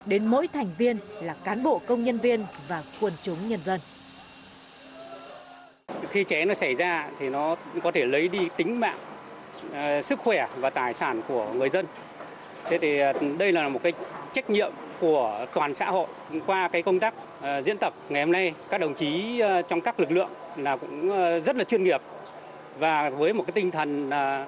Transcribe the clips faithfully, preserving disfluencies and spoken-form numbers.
đến mỗi thành viên là cán bộ công nhân viên và quần chúng nhân dân. Khi cháy nó xảy ra thì nó có thể lấy đi tính mạng, uh, sức khỏe và tài sản của người dân. Thế thì uh, đây là một cái trách nhiệm của toàn xã hội. Qua cái công tác uh, diễn tập ngày hôm nay, các đồng chí uh, trong các lực lượng là cũng uh, rất là chuyên nghiệp và với một cái tinh thần uh,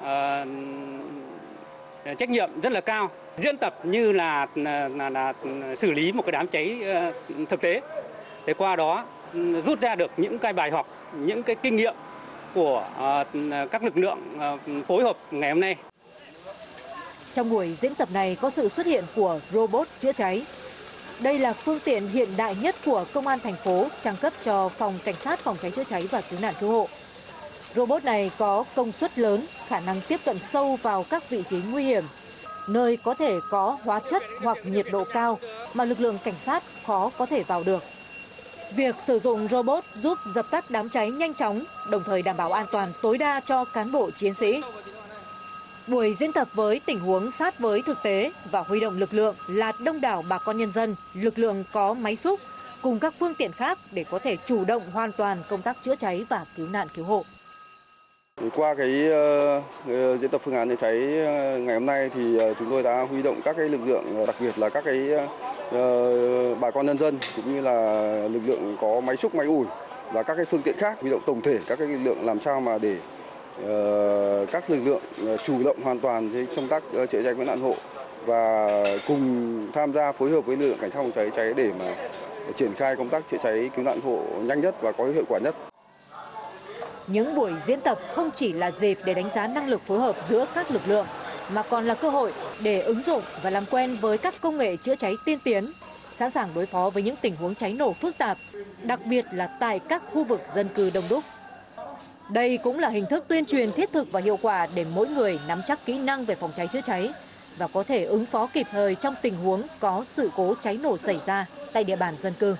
uh, trách nhiệm rất là cao. Diễn tập như là, là, là, là xử lý một cái đám cháy uh, thực tế. Để qua đó uh, rút ra được những cái bài học, những cái kinh nghiệm của uh, các lực lượng uh, phối hợp ngày hôm nay. Trong buổi diễn tập này có sự xuất hiện của robot chữa cháy. Đây là phương tiện hiện đại nhất của Công an thành phố trang cấp cho Phòng Cảnh sát Phòng cháy chữa cháy và Cứu nạn Cứu hộ. Robot này có công suất lớn, khả năng tiếp cận sâu vào các vị trí nguy hiểm, nơi có thể có hóa chất hoặc nhiệt độ cao mà lực lượng cảnh sát khó có thể vào được. Việc sử dụng robot giúp dập tắt đám cháy nhanh chóng, đồng thời đảm bảo an toàn tối đa cho cán bộ chiến sĩ. Buổi diễn tập với tình huống sát với thực tế và huy động lực lượng là đông đảo bà con nhân dân, lực lượng có máy xúc cùng các phương tiện khác để có thể chủ động hoàn toàn công tác chữa cháy và cứu nạn cứu hộ. Qua cái uh, diễn tập phương án chữa cháy ngày hôm nay thì uh, chúng tôi đã huy động các cái lực lượng, đặc biệt là các cái uh, bà con nhân dân cũng như là lực lượng có máy xúc, máy ủi và các cái phương tiện khác, huy động tổng thể các cái lực lượng làm sao mà để uh, các lực lượng uh, chủ động hoàn toàn trong công tác uh, chữa cháy cứu nạn hộ và cùng tham gia phối hợp với lực lượng cảnh sát phòng cháy cháy để mà triển khai công tác chữa cháy cứu nạn hộ nhanh nhất và có hiệu quả nhất. Những buổi diễn tập không chỉ là dịp để đánh giá năng lực phối hợp giữa các lực lượng, mà còn là cơ hội để ứng dụng và làm quen với các công nghệ chữa cháy tiên tiến, sẵn sàng đối phó với những tình huống cháy nổ phức tạp, đặc biệt là tại các khu vực dân cư đông đúc. Đây cũng là hình thức tuyên truyền thiết thực và hiệu quả để mỗi người nắm chắc kỹ năng về phòng cháy chữa cháy và có thể ứng phó kịp thời trong tình huống có sự cố cháy nổ xảy ra tại địa bàn dân cư.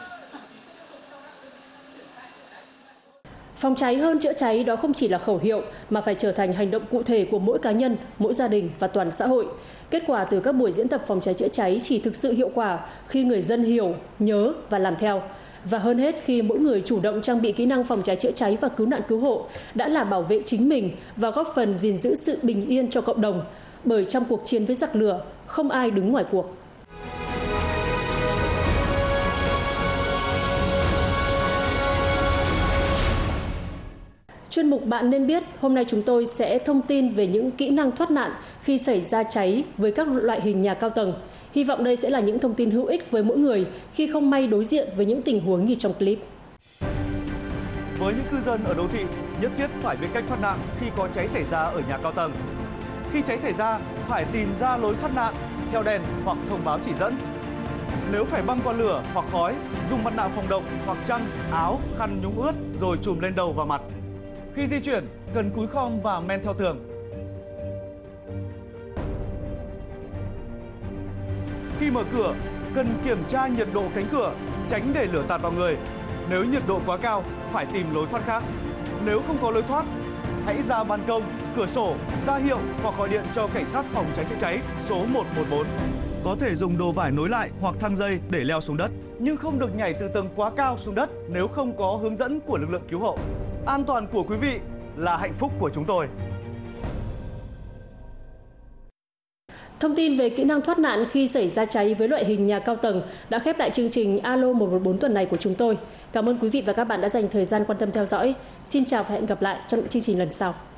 Phòng cháy hơn chữa cháy đó không chỉ là khẩu hiệu mà phải trở thành hành động cụ thể của mỗi cá nhân, mỗi gia đình và toàn xã hội. Kết quả từ các buổi diễn tập phòng cháy chữa cháy chỉ thực sự hiệu quả khi người dân hiểu, nhớ và làm theo. Và hơn hết khi mỗi người chủ động trang bị kỹ năng phòng cháy chữa cháy và cứu nạn cứu hộ đã là bảo vệ chính mình và góp phần gìn giữ sự bình yên cho cộng đồng. Bởi trong cuộc chiến với giặc lửa, không ai đứng ngoài cuộc. Chuyên mục Bạn nên biết, hôm nay chúng tôi sẽ thông tin về những kỹ năng thoát nạn khi xảy ra cháy với các loại hình nhà cao tầng. Hy vọng đây sẽ là những thông tin hữu ích với mỗi người khi không may đối diện với những tình huống như trong clip. Với những cư dân ở đô thị, nhất thiết phải biết cách thoát nạn khi có cháy xảy ra ở nhà cao tầng. Khi cháy xảy ra, phải tìm ra lối thoát nạn theo đèn hoặc thông báo chỉ dẫn. Nếu phải băng qua lửa hoặc khói, dùng mặt nạ phòng độc hoặc chăn, áo, khăn nhúng ướt rồi trùm lên đầu và mặt. Khi di chuyển, cần cúi khom và men theo tường. Khi mở cửa, cần kiểm tra nhiệt độ cánh cửa, tránh để lửa tạt vào người. Nếu nhiệt độ quá cao, phải tìm lối thoát khác. Nếu không có lối thoát, hãy ra ban công, cửa sổ, ra hiệu hoặc gọi điện cho cảnh sát phòng cháy chữa cháy số một một bốn. Có thể dùng đồ vải nối lại hoặc thang dây để leo xuống đất, nhưng không được nhảy từ tầng quá cao xuống đất nếu không có hướng dẫn của lực lượng cứu hộ. An toàn của quý vị là hạnh phúc của chúng tôi. Thông tin về kỹ năng thoát nạn khi xảy ra cháy với loại hình nhà cao tầng đã khép lại chương trình Alo một một bốn tuần này của chúng tôi. Cảm ơn quý vị và các bạn đã dành thời gian quan tâm theo dõi. Xin chào và hẹn gặp lại trong những chương trình lần sau.